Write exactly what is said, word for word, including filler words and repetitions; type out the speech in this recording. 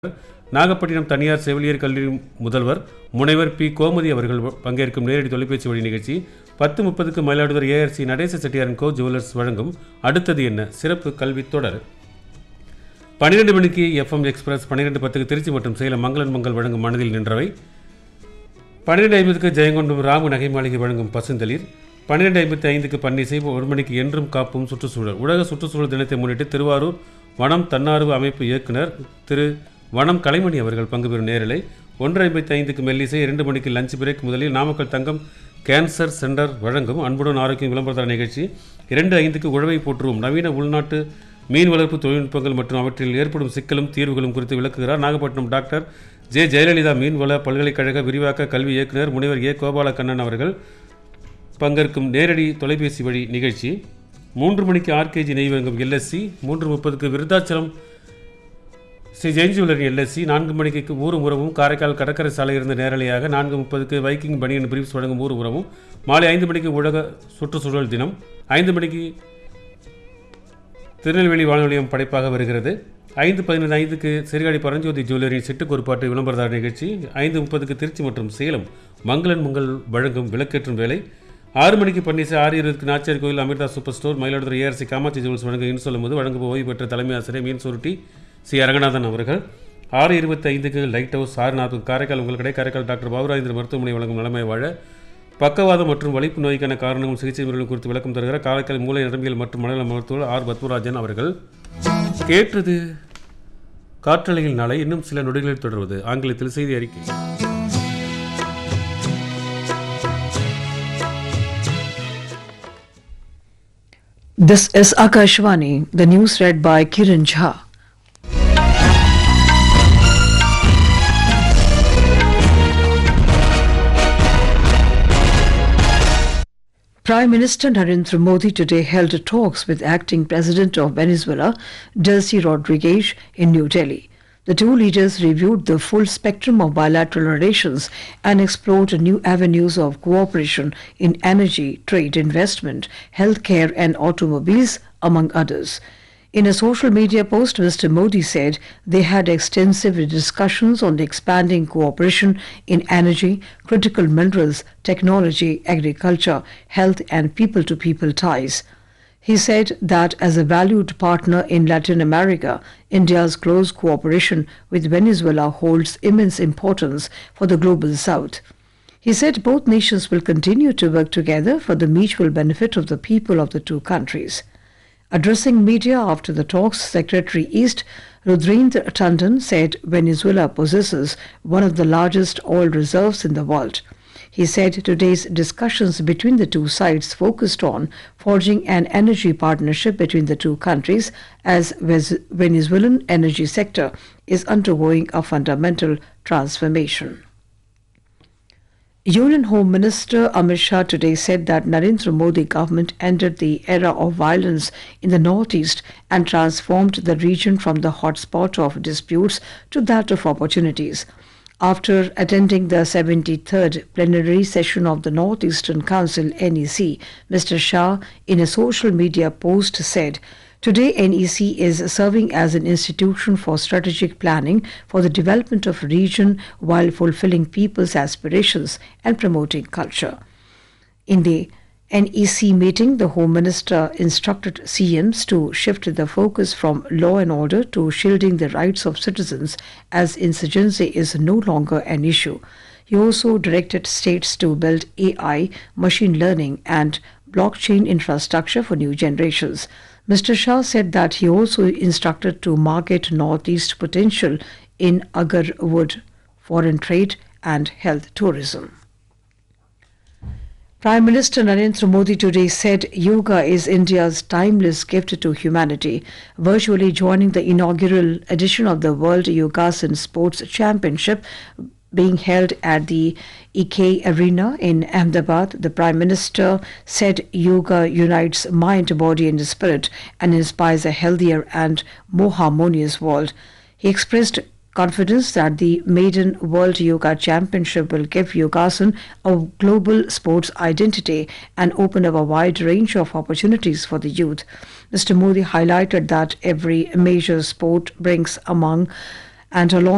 நாகப்பட்டினம் தனியார் செவிலியர் கல்லூரி முதல்வர் முனைவர் பி கோமதி அவர்கள் பங்கேற்கும் நேரடி தொலைபேசி வழி நிகழ்ச்சி பத்து முப்பதுக்கு மயிலாடுதுறை ஏஆர்சி நடேச செட்டியாரன் கோ ஜுவல்லர்ஸ் வழங்கும் அடுத்தது என்ன சிறப்பு கல்வி தொடர். பன்னிரண்டு மணிக்கு எஃப்எம் எக்ஸ்பிரஸ், பன்னிரண்டு பத்துக்கு திருச்சி மற்றும் சேலம் மங்களன் மங்கள் வழங்கும் மனதில் நின்றவை, பன்னிரெண்டு ஐம்பதுக்கு ஜெயங்கொண்டம் ராமு நகை மாளிகை வழங்கும் பசுந்தளிர், பன்னிரெண்டு ஐம்பத்தி ஐந்துக்கு பன்னிசை, ஒரு மணிக்கு என்றும் காப்பும் சுற்றுச்சூழல். உலக சுற்றுச்சூழல் தினத்தை முன்னிட்டு திருவாரூர் வனம் தன்னார்வ அமைப்பு இயக்குனர் திரு வனம் கலைமணி அவர்கள் பங்கு பெறும் நேரலை. ஒன்று ஐம்பத்தி ஐந்துக்கு மெல்லிசை, இரண்டு மணிக்கு லஞ்ச் பிரேக். முதலில் நாமக்கல் தங்கம் கேன்சர் சென்டர் வழங்கும் அன்புடன் ஆரோக்கியம் விளம்பர நிகழ்ச்சி. இரண்டு ஐந்துக்கு உழவை போற்றுவோம், நவீன உள்நாட்டு மீன் வளர்ப்பு தொழில்நுட்பங்கள் மற்றும் அவற்றில் ஏற்படும் சிக்கலும் தீர்வுகளும் குறித்து விளக்குகிறார் நாகப்பட்டினம் டாக்டர் ஜே ஜெயலலிதா மீன்வள பல்கலைக்கழக விரிவாக்க கல்வி இயக்குனர் முனைவர் ஏ கோபாலக்கண்ணன் அவர்கள் பங்கேற்கும் நேரடி தொலைபேசி வழி நிகழ்ச்சி. மூன்று மணிக்கு ஆர்கேஜி நெய் வழங்கும் எல்எஸ்சி, மூன்று முப்பதுக்கு விருத்தாச்சலம் ஸ்ரீ ஜெயின் ஜுவல்லரி எல்எஸ்சி, நான்கு மணிக்கு ஊரும் உறவும் காரைக்கால் கடற்கரை சாலை இருந்த நேரலையாக, நான்கு முப்பதுக்கு வைக்கிங் பனியன் பிரீஃப்ஸ் வழங்கும் ஊரும் உறவும், மாலை ஐந்து மணிக்கு உலக சுற்றுச்சூழல் தினம், ஐந்து மணிக்கு திருநெல்வேலி வானொலி நிலையம் படைப்பாக வருகிறது. ஐந்து பதினைந்து ஐந்துக்கு சிறுகாடி பரஞ்சோதி ஜுவல்லரி சிட்டுக்கொருப்பாட்டு விளம்பரதார நிகழ்ச்சி. ஐந்து முப்பதுக்கு திருச்சி மற்றும் சேலம் மங்களன் மங்கள் வழங்கும் விளக்கேற்றும் வேலை. ஆறு மணிக்கு பன்னிசை, ஆறு இருபதுக்கு நாச்சியார் கோயில் Amrita super store Mayiladuthurai ARC Kamakshi jewels வழங்க இன் சொல்லும் போது வழங்கும் ஓய்வு பெற்ற தலைமை ஆசிரியர் மீன் சுருட்டி சி அரங்கநாதன் அவர்கள். ஆறு இருபத்தி ஐந்துக்கு லைட் ஹவுஸ், ஆறு நாற்பது காரைக்கால் உங்கள் கடை காரைக்கால் டாக்டர் பாபுராஜேந்திர மருத்துவமனை வழங்கும் நலமை வாழ பக்கவாதம் மற்றும் வலிப்பு நோய்க்கான காரணங்களும் சிகிச்சை முறைகளும் குறித்து விளக்கம் தருகிறார் காரைக்கால் மூளை நரம்பியல் மற்றும் மனநல மருத்துவர் ஆர் பத்மராஜன் அவர்கள். கேட்டது காற்றலையில் நாளை இன்னும் சில நொடிகளில் தொடர்வது ஆங்கிலத்தில் செய்தி அறிக்கை. This is Akashvani, the news read by Kiran Jha. Prime Minister Narendra Modi today held talks with acting President of Venezuela, Delcy Rodriguez, in New Delhi. The two leaders reviewed the full spectrum of bilateral relations and explored new avenues of cooperation in energy, trade, investment, healthcare and automobiles, among others. In a social media post, Mister Modi said they had extensive discussions on the expanding cooperation in energy, critical minerals, technology, agriculture, health and people-to-people ties. He said that as a valued partner in Latin America, India's close cooperation with Venezuela holds immense importance for the global south. He said both nations will continue to work together for the mutual benefit of the people of the two countries. Addressing media after the talks, Secretary East Rudrendra Tandon said Venezuela possesses one of the largest oil reserves in the world. He said today's discussions between the two sides focused on forging an energy partnership between the two countries as Venezuelan energy sector is undergoing a fundamental transformation. Union Home Minister Amit Shah today said that Narendra Modi government ended the era of violence in the northeast and transformed the region from the hotspot of disputes to that of opportunities. After attending the seventy-third plenary session of the Northeastern Council N E C, Mister Shah, in a social media post, said, "Today N E C is serving as an institution for strategic planning for the development of region while fulfilling people's aspirations and promoting culture." In the N E C meeting, the Home Minister instructed C Ms to shift the focus from law and order to shielding the rights of citizens as insurgency is no longer an issue. He also directed states to build A I, machine learning and blockchain infrastructure for new generations. Mister Shah said that he also instructed to market Northeast potential in agar wood, foreign trade and health tourism. Prime Minister Narendra Modi today said yoga is India's timeless gift to humanity. Virtually joining the inaugural edition of the World Yogasan Sports Championship being held at the E K Arena in Ahmedabad, the Prime Minister said yoga unites mind, body and spirit and inspires a healthier and more harmonious world. He expressed confidence that the maiden World Yoga Championship will give Yogasan a global sports identity and open up a wide range of opportunities for the youth. Mister Modi highlighted that every major sport brings among and along